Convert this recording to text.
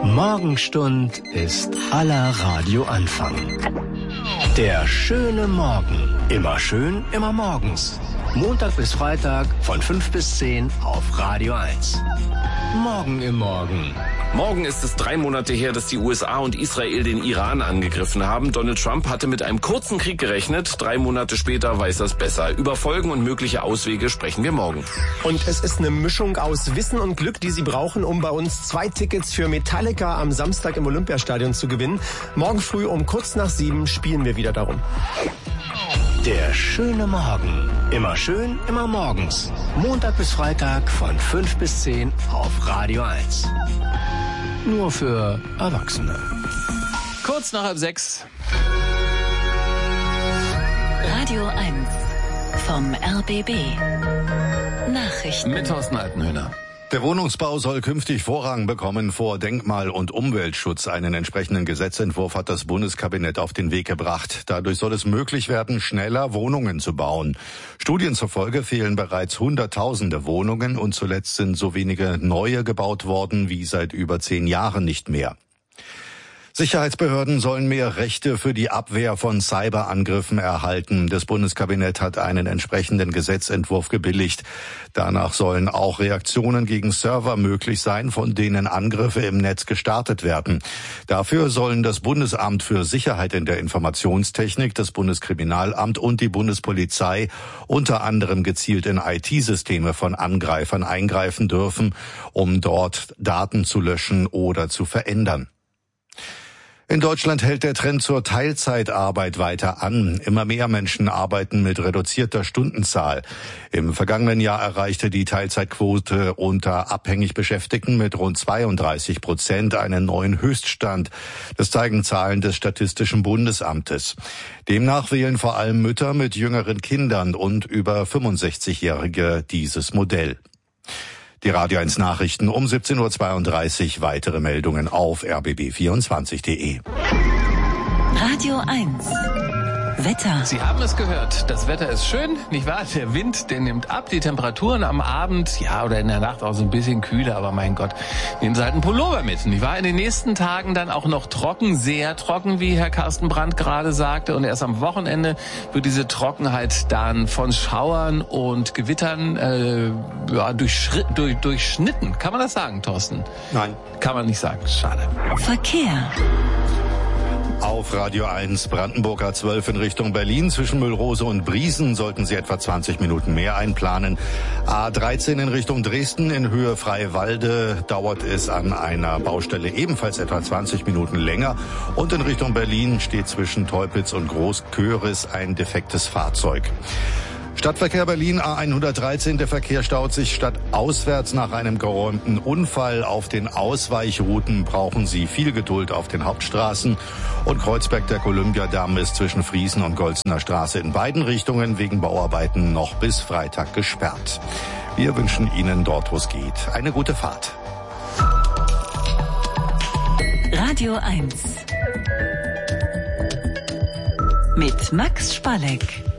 Morgenstund ist aller Radioanfang. Der schöne Morgen. Immer schön, immer morgens. Montag bis Freitag von 5 bis 10 auf Radio 1. Morgen im Morgen. Morgen ist es 3 Monate her, dass die USA und Israel den Iran angegriffen haben. Donald Trump hatte mit einem kurzen Krieg gerechnet. 3 Monate später weiß er es besser. Über Folgen und mögliche Auswege sprechen wir morgen. Und es ist eine Mischung aus Wissen und Glück, die Sie brauchen, um bei uns 2 Tickets für Metallica am Samstag im Olympiastadion zu gewinnen. Morgen früh um kurz nach 7 spielen wir wieder darum. Der schöne Morgen. Immer schön, immer morgens. Montag bis Freitag von 5 bis 10 auf Radio 1. Nur für Erwachsene. Kurz nach 5:30. Radio 1 vom RBB. Nachrichten. Mit Thorsten Altenhöhner. Der Wohnungsbau soll künftig Vorrang bekommen vor Denkmal- und Umweltschutz. Einen entsprechenden Gesetzentwurf hat das Bundeskabinett auf den Weg gebracht. Dadurch soll es möglich werden, schneller Wohnungen zu bauen. Studien zufolge fehlen bereits Hunderttausende Wohnungen und zuletzt sind so wenige neue gebaut worden wie seit über 10 Jahren nicht mehr. Sicherheitsbehörden sollen mehr Rechte für die Abwehr von Cyberangriffen erhalten. Das Bundeskabinett hat einen entsprechenden Gesetzentwurf gebilligt. Danach sollen auch Reaktionen gegen Server möglich sein, von denen Angriffe im Netz gestartet werden. Dafür sollen das Bundesamt für Sicherheit in der Informationstechnik, das Bundeskriminalamt und die Bundespolizei unter anderem gezielt in IT-Systeme von Angreifern eingreifen dürfen, um dort Daten zu löschen oder zu verändern. In Deutschland hält der Trend zur Teilzeitarbeit weiter an. Immer mehr Menschen arbeiten mit reduzierter Stundenzahl. Im vergangenen Jahr erreichte die Teilzeitquote unter abhängig Beschäftigten mit rund 32% einen neuen Höchststand. Das zeigen Zahlen des Statistischen Bundesamtes. Demnach wählen vor allem Mütter mit jüngeren Kindern und über 65-Jährige dieses Modell. Die Radio 1 Nachrichten um 17.32 Uhr. Weitere Meldungen auf rbb24.de. Radio 1. Wetter. Sie haben es gehört, das Wetter ist schön, nicht wahr? Der Wind, der nimmt ab, die Temperaturen am Abend, ja, oder in der Nacht auch so ein bisschen kühler, aber mein Gott, nehmen Sie halt einen Pullover mit, nicht wahr? In den nächsten Tagen dann auch noch trocken, sehr trocken, wie Herr Carsten Brandt gerade sagte, und erst am Wochenende wird diese Trockenheit dann von Schauern und Gewittern durchschnitten. Kann man das sagen, Thorsten? Nein. Kann man nicht sagen, schade. Verkehr. Auf Radio 1 Brandenburg A12 in Richtung Berlin zwischen Müllrose und Briesen sollten Sie etwa 20 Minuten mehr einplanen. A13 in Richtung Dresden in Höhe Freiwalde dauert es an einer Baustelle ebenfalls etwa 20 Minuten länger. Und in Richtung Berlin steht zwischen Teupitz und Großköris ein defektes Fahrzeug. Stadtverkehr Berlin A113, der Verkehr staut sich stadtauswärts nach einem geräumten Unfall. Auf den Ausweichrouten brauchen Sie viel Geduld auf den Hauptstraßen. Und Kreuzberg, der Olympiadamm, ist zwischen Friesen und Golzener Straße in beiden Richtungen wegen Bauarbeiten noch bis Freitag gesperrt. Wir wünschen Ihnen dort, wo es geht, eine gute Fahrt. Radio 1. Mit Max Spalleck.